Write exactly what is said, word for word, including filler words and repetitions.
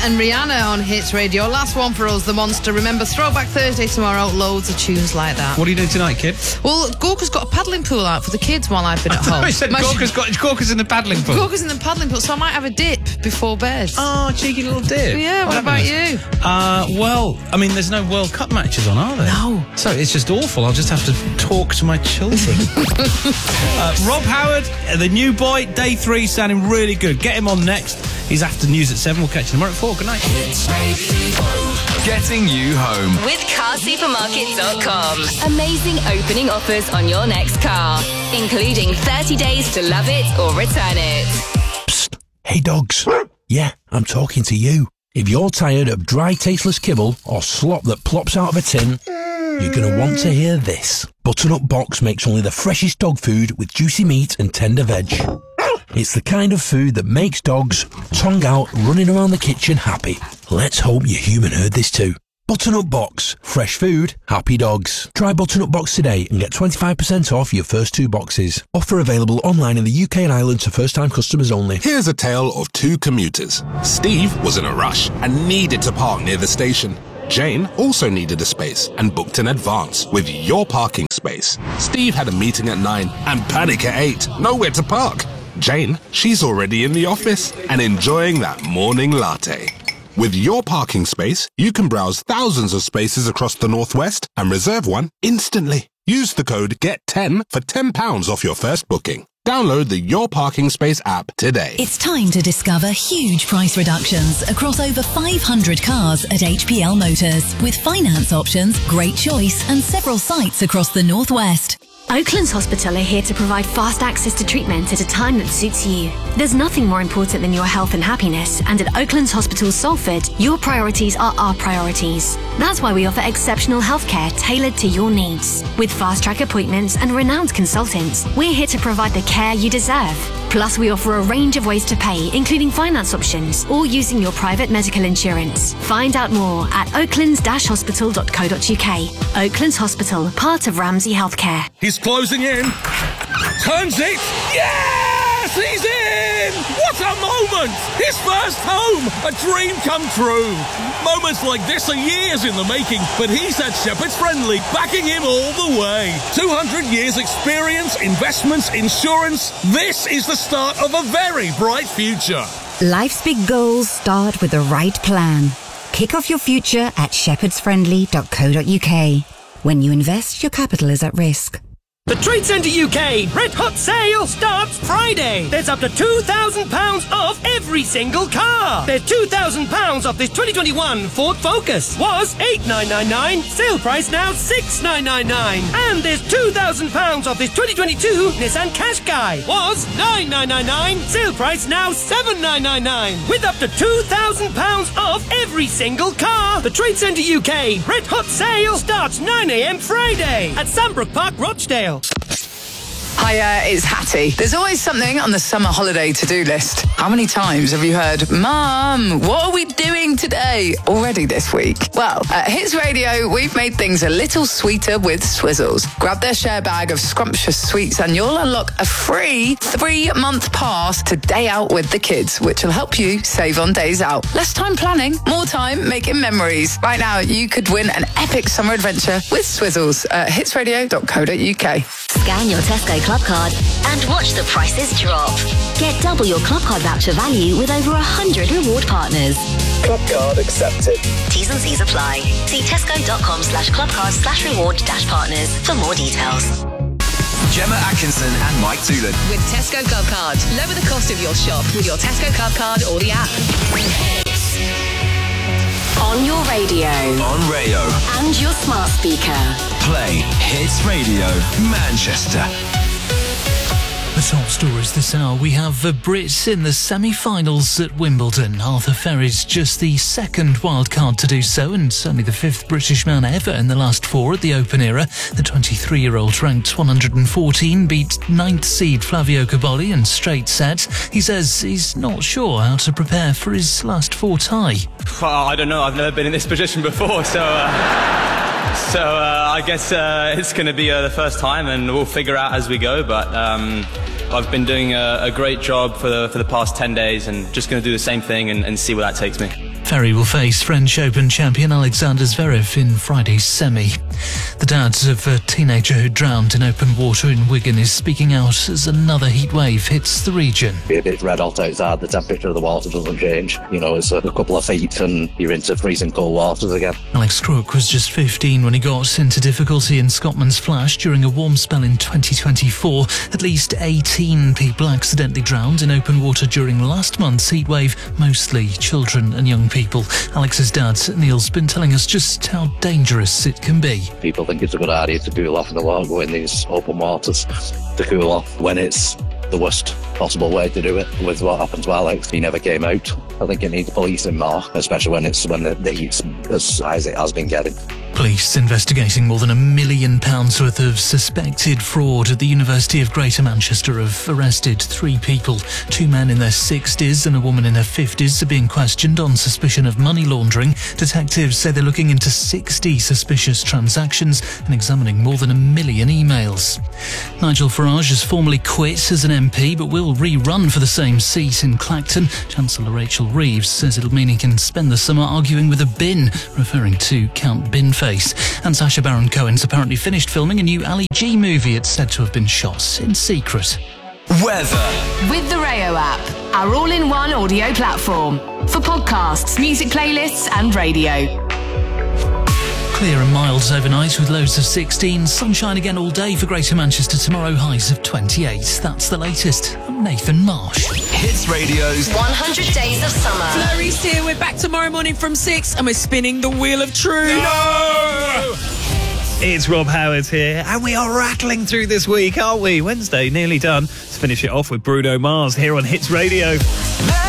and Rihanna on Hits Radio. Last one for us, The Monster. Remember, Throwback Thursday tomorrow. Loads of tunes like that. What are you doing tonight, kid? Well, Gorka's got a paddling pool out for the kids while I've been at home. I said Gorka's got Gorka's in the paddling pool. Gorka's in the paddling pool, so I might have a dip before bed. Oh, cheeky little dip. Yeah, what, what about you? Uh, well, I mean, there's no World Cup matches on, are there? No. So it's just awful. I'll just have to talk to my children. uh, Rob Howard, the new boy, day three, sounding really good. Get him on next. He's after news at seven. We'll catch you tomorrow at four. Good night. Getting you home with car supermarket dot com. Amazing opening offers on your next car, including thirty days to love it or return it. Psst. Hey, dogs. Yeah, I'm talking to you. If you're tired of dry, tasteless kibble or slop that plops out of a tin, you're going to want to hear this. Butternut Box makes only the freshest dog food with juicy meat and tender veg. It's the kind of food that makes dogs, tongue out, running around the kitchen happy. Let's hope your human heard this too. Butternut Box. Fresh food, happy dogs. Try Butternut Box today and get twenty-five percent off your first two boxes. Offer available online in the U K and Ireland to first-time customers only. Here's a tale of two commuters. Steve was in a rush and needed to park near the station. Jane also needed a space and booked in advance with Your Parking Space. Steve had a meeting at nine and panic at eight. Nowhere to park. Jane, she's already in the office and enjoying that morning latte. With Your Parking Space, you can browse thousands of spaces across the Northwest and reserve one instantly. Use the code get ten for ten pounds off your first booking. Download the Your Parking Space app today. It's time to discover huge price reductions across over five hundred cars at H P L Motors. With finance options, great choice and several sites across the Northwest. Oaklands Hospital are here to provide fast access to treatment at a time that suits you. There's nothing more important than your health and happiness, and at Oaklands Hospital Salford, your priorities are our priorities. That's why we offer exceptional healthcare tailored to your needs. With fast-track appointments and renowned consultants, we're here to provide the care you deserve. Plus, we offer a range of ways to pay, including finance options or using your private medical insurance. Find out more at oaklands dash hospital dot co dot uk. Oaklands Hospital, part of Ramsay Healthcare. He's closing in. Turns it. Yes! He's in! What a moment! His first home! A dream come true! Moments like this are years in the making, but he's had Shepherd's Friendly backing him all the way. two hundred years experience, investments, insurance. This is the start of a very bright future. Life's big goals start with the right plan. Kick off your future at shepherds friendly dot co dot uk. When you invest, your capital is at risk. The Trade Centre U K Red Hot Sale starts Friday. There's up to two thousand pounds off every single car. There's two thousand pounds off this twenty twenty-one Ford Focus. Was eight thousand nine hundred ninety-nine. Sale price now six thousand nine hundred ninety-nine. And there's two thousand pounds off this twenty twenty-two Nissan Qashqai. Was nine thousand nine hundred ninety-nine. Sale price now seven thousand nine hundred ninety-nine. With up to two thousand pounds off every single car. The Trade Centre U K Red Hot Sale starts nine a m Friday at Sandbrook Park, Rochdale. Hiya, it's Hattie. There's always something on the summer holiday to-do list. How many times have you heard, Mum, what are we doing today? Already this week? Well, at Hits Radio, we've made things a little sweeter with Swizzles. Grab their share bag of scrumptious sweets and you'll unlock a free three-month pass to Day Out with the Kids, which will help you save on days out. Less time planning, more time making memories. Right now, you could win an epic summer adventure with Swizzles at hits radio dot co dot uk. Scan your Tesco Club Card and watch the prices drop. Get double your Club Card voucher value with over one hundred reward partners. Club Card accepted. T's and C's apply. See tesco dot com slash clubcard slash reward dash partners for more details. Gemma Atkinson and Mike Toolan. With Tesco Club Card. Lower the cost of your shop with your Tesco Club Card or the app. On your radio. On Rayo. And your smart speaker. Play Hits Radio Manchester. The top stories this hour. We have the Brits in the semi-finals at Wimbledon. Arthur Ferry's just the second wildcard to do so, and certainly the fifth British man ever in the last four at the Open era. The twenty-three-year-old ranked one hundred fourteen, beat ninth seed Flavio Cobolli in straight sets. He says he's not sure how to prepare for his last four tie. Well, I don't know. I've never been in this position before, so... Uh... So uh, I guess uh, it's going to be uh, the first time, and we'll figure out as we go. But um, I've been doing a, a great job for the, for the past ten days and just going to do the same thing and, and see where that takes me. Ferry will face French Open champion Alexander Zverev in Friday's semi. The dad of a teenager who drowned in open water in Wigan is speaking out as another heat wave hits the region. Be a bit red hot outside, the temperature of the water doesn't change. You know, it's a couple of feet and you're into freezing cold waters again. Alex Crook was just fifteen when he got into difficulty in Scotland's Flash during a warm spell in twenty twenty-four. At least eighteen people accidentally drowned in open water during last month's heat wave, mostly children and young people. People. Alex's dad, Neil's been telling us just how dangerous it can be. People think it's a good idea to cool off in the water, go in these open waters to cool off when it's the worst possible way to do it. With what happened to Alex, he never came out. I think it needs policing more, especially when it's when the, the heat's as high as it has been getting. Police investigating more than a million pounds worth of suspected fraud at the University of Greater Manchester have arrested three people. Two men in their sixties and a woman in her fifties are being questioned on suspicion of money laundering. Detectives say they're looking into sixty suspicious transactions and examining more than a million emails. Nigel Farage has formally quit as an M P but will rerun for the same seat in Clacton. Chancellor Rachel Reeves says it'll mean he can spend the summer arguing with a bin, referring to Count Binface. And Sacha Baron Cohen's apparently finished filming a new Ali G movie. It's said to have been shot in secret. Weather. With the Rayo app, our all-in-one audio platform for podcasts, music playlists and radio. Clear and mild overnight with lows of sixteen. Sunshine again all day for Greater Manchester tomorrow, highs of twenty-eight. That's the latest. I'm Nathan Marsh. Hits Radio's one hundred Days of Summer. Flurry's here. We're back tomorrow morning from six and we're spinning the Wheel of Truth. No! It's Rob Howard here, and we are rattling through this week, aren't we? Wednesday, nearly done. Let's finish it off with Bruno Mars here on Hits Radio.